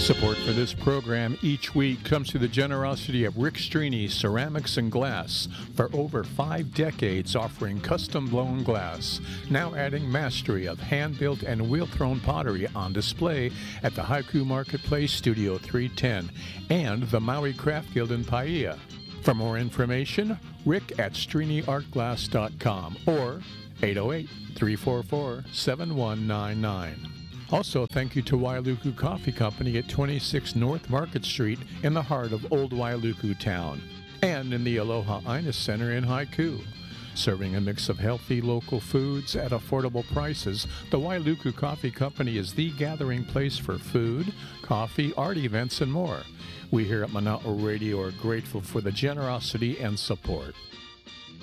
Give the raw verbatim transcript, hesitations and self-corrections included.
Support for this program each week comes through the generosity of Rick Strini Ceramics and Glass, for over five decades offering custom-blown glass, now adding mastery of hand-built and wheel-thrown pottery on display at the Haiku Marketplace Studio three ten and the Maui Craft Guild in Paia. For more information, rick at strini art glass dot com or eight oh eight, three four four, seven one nine nine. Also, thank you to Wailuku Coffee Company at twenty-six North Market Street in the heart of Old Wailuku Town, and in the Aloha Ina Center in Haiku. Serving a mix of healthy local foods at affordable prices, the Wailuku Coffee Company is the gathering place for food, coffee, art events, and more. We here at Mana'o Radio are grateful for the generosity and support.